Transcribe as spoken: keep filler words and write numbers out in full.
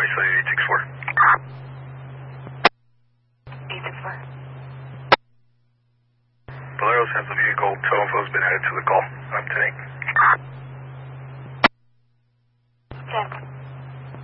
Cellular eight six four. eight six four. Polaris has the vehicle. Tow info has been added to the call. I'm ten eight.